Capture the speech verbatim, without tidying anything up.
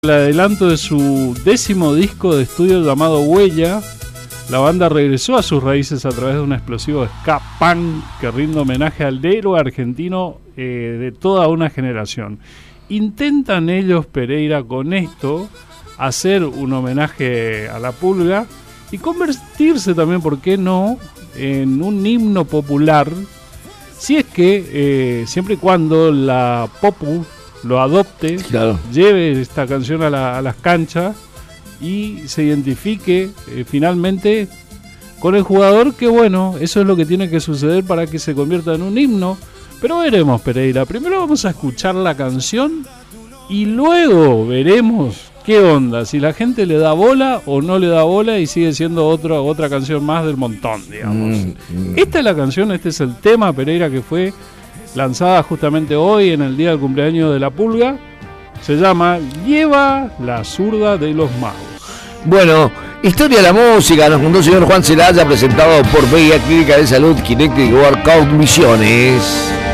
El adelanto de su décimo disco de estudio llamado Huella, la banda regresó a sus raíces a través de un explosivo ska punk que rinde homenaje al héroe argentino eh, de toda una generación. Intentan ellos, Pereira, con esto hacer un homenaje a la Pulga y convertirse también, ¿por qué no?, en un himno popular, si es que eh, siempre y cuando la Popu lo adopte, claro, lleve esta canción a, la, a las canchas y se identifique eh, finalmente con el jugador, que bueno, eso es lo que tiene que suceder para que se convierta en un himno. Pero veremos, Pereira, primero vamos a escuchar la canción y luego veremos qué onda, si la gente le da bola o no le da bola y sigue siendo otra, otra canción más del montón, digamos. Mm, mm. Esta es la canción, este es el tema, Pereira, que fue lanzada justamente hoy en el día del cumpleaños de la Pulga. Se llama Lleva la zurda de los magos. Bueno, historia de la música nos contó el señor Juan Celaya, presentado por Vega Clínica de Salud, Kinectic Workout Misiones.